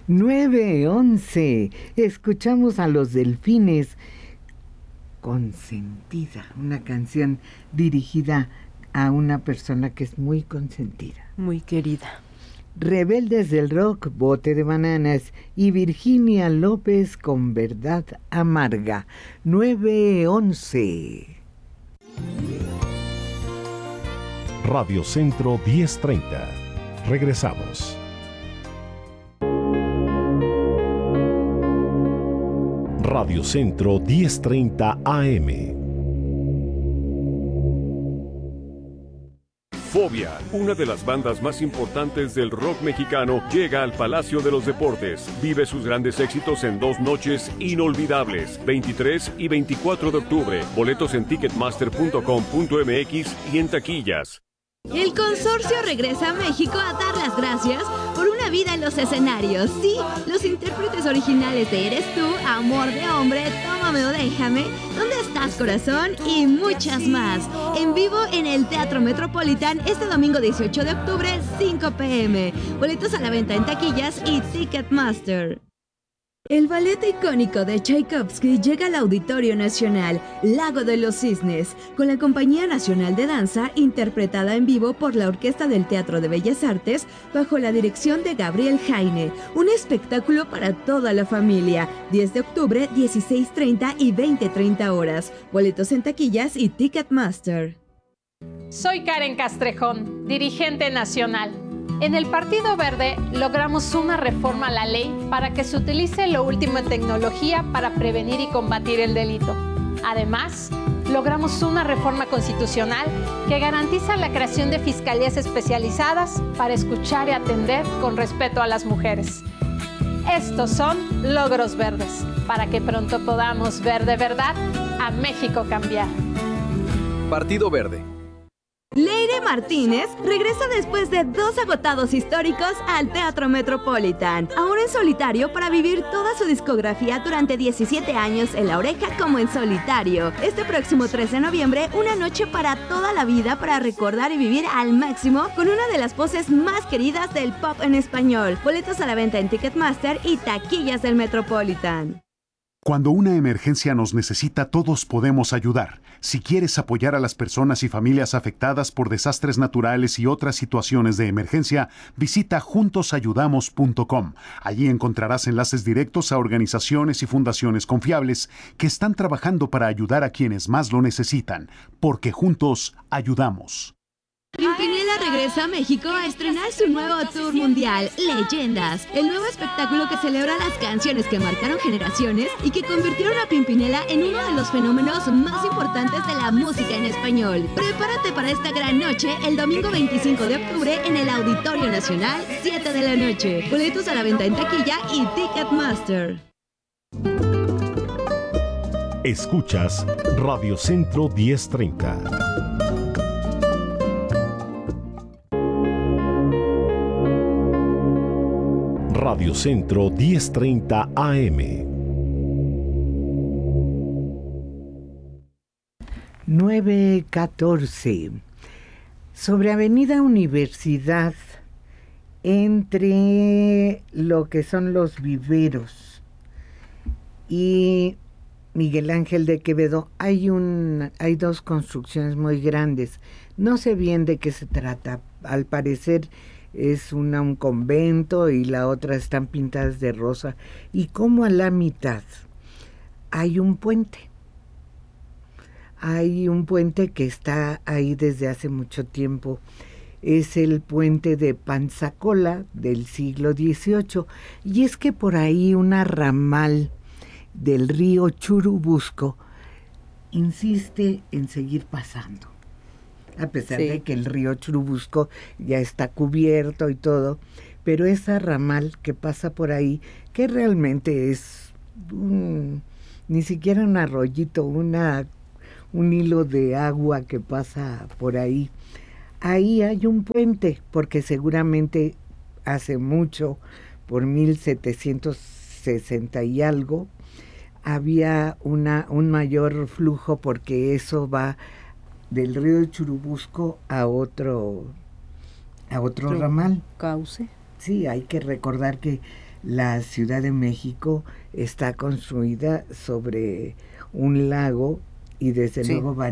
9:11. Escuchamos a Los Delfines, Consentida, una canción dirigida a una persona que es muy consentida. Muy querida. Rebeldes del Rock, Bote de Bananas y Virginia López con Verdad Amarga. 9:11. Radio Centro 1030. Regresamos. Radio Centro 1030 AM. Fobia, una de las bandas más importantes del rock mexicano, llega al Palacio de los Deportes. Vive sus grandes éxitos en 2 noches inolvidables, 23 y 24 de octubre. Boletos en ticketmaster.com.mx y en taquillas. El consorcio regresa a México a dar las gracias por una vida en los escenarios. Sí, los intérpretes originales de Eres Tú, Amor de Hombre, Tómame o Déjame, ¿Dónde estás, corazón? Y muchas más. En vivo en el Teatro Metropolitan este domingo 18 de octubre, 5 p.m. Boletos a la venta en taquillas y Ticketmaster. El ballet icónico de Tchaikovsky llega al Auditorio Nacional, Lago de los Cisnes, con la Compañía Nacional de Danza, interpretada en vivo por la Orquesta del Teatro de Bellas Artes, bajo la dirección de Gabriel Jaine. Un espectáculo para toda la familia. 10 de octubre, 16:30 y 20:30 horas. Boletos en taquillas y Ticketmaster. Soy Karen Castrejón, dirigente nacional. En el Partido Verde logramos una reforma a la ley para que se utilice lo último en tecnología para prevenir y combatir el delito. Además, logramos una reforma constitucional que garantiza la creación de fiscalías especializadas para escuchar y atender con respeto a las mujeres. Estos son logros verdes, para que pronto podamos ver de verdad a México cambiar. Partido Verde. Leire Martínez regresa después de 2 agotados históricos al Teatro Metropolitan, ahora en solitario para vivir toda su discografía durante 17 años en La Oreja como en solitario. Este próximo 3 de noviembre, una noche para toda la vida para recordar y vivir al máximo con una de las voces más queridas del pop en español. Boletos a la venta en Ticketmaster y taquillas del Metropolitan. Cuando una emergencia nos necesita, todos podemos ayudar. Si quieres apoyar a las personas y familias afectadas por desastres naturales y otras situaciones de emergencia, visita juntosayudamos.com. Allí encontrarás enlaces directos a organizaciones y fundaciones confiables que están trabajando para ayudar a quienes más lo necesitan, porque juntos ayudamos. Pimpinela regresa a México a estrenar su nuevo tour mundial, Leyendas, el nuevo espectáculo que celebra las canciones que marcaron generaciones y que convirtieron a Pimpinela en uno de los fenómenos más importantes de la música en español. Prepárate para esta gran noche el domingo 25 de octubre en el Auditorio Nacional, 7 de la noche. Boletos a la venta en taquilla y Ticketmaster. Escuchas Radio Centro 1030. Radio Centro 1030 AM. 9:14. Sobre Avenida Universidad, entre lo que son los viveros y Miguel Ángel de Quevedo, hay 2 construcciones muy grandes. No sé bien de qué se trata. Al parecer es un convento y la otra están pintadas de rosa. Y como a la mitad hay un puente. Hay un puente que está ahí desde hace mucho tiempo. Es el puente de Panzacola del siglo XVIII. Y es que por ahí una ramal del río Churubusco insiste en seguir pasando. A pesar de que el río Churubusco ya está cubierto y todo, pero esa ramal que pasa por ahí, que realmente es ni siquiera un arroyito, un hilo de agua que pasa por ahí. Ahí hay un puente, porque seguramente hace mucho, por 1760 y algo, había un mayor flujo, porque eso va del río de Churubusco a otro ramal. Cauce. Sí, hay que recordar que la Ciudad de México está construida sobre un lago y desde luego